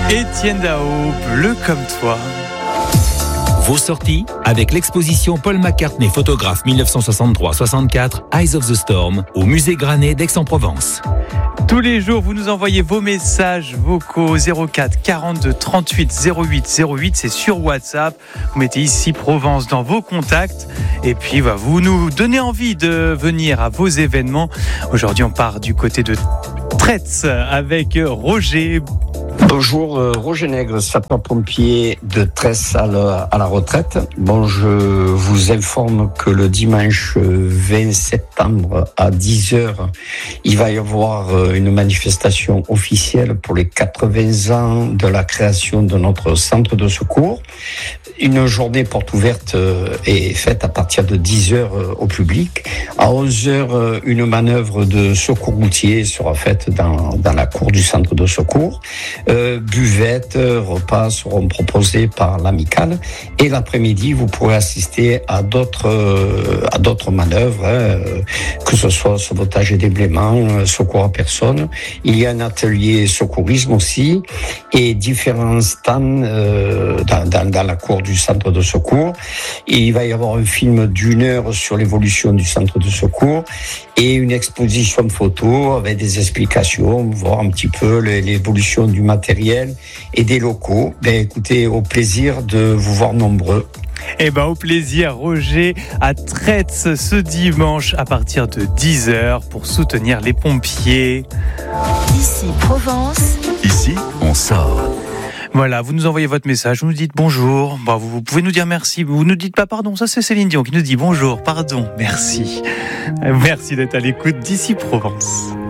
Étienne Dao, Bleu comme toi. Vos sorties avec l'exposition Paul McCartney photographe 1963-64 Eyes of the Storm au musée Granet d'Aix-en-Provence. Tous les jours, vous nous envoyez vos messages vocaux 04 42 38 08 08, c'est sur WhatsApp. Vous mettez ici Provence dans vos contacts et puis vous nous donnez envie de venir à vos événements. Aujourd'hui, on part du côté de Tretz avec Roger. Bonjour, Roger Nègre, sapeur-pompier de Tretz à la retraite. Bon, je vous informe que le dimanche 20 septembre à 10h, il va y avoir une manifestation officielle pour les 80 ans de la création de notre centre de secours. Une journée porte ouverte est faite à partir de 10h au public. À 11h, une manœuvre de secours routier sera faite dans la cour du centre de secours. Buvettes, repas seront proposés par l'amicale. Et l'après-midi, vous pourrez assister à d'autres manœuvres, que ce soit sauvetage et déblaiement, secours à personne. Il y a un atelier secourisme aussi et différents stands dans la cour du centre de secours. Et il va y avoir un film d'1 heure sur l'évolution du centre de secours et une exposition photo avec des explications, voir un petit peu l'évolution du matériel et des locaux. Écoutez, au plaisir de vous voir nombreux. Au plaisir, Roger, à Tretz ce dimanche à partir de 10h pour soutenir les pompiers. Ici Provence. Ici, on sort. Voilà, vous nous envoyez votre message, vous nous dites bonjour, vous pouvez nous dire merci, vous ne nous dites pas pardon, ça c'est Céline Dion qui nous dit bonjour, pardon, merci. Merci d'être à l'écoute d'Ici Provence.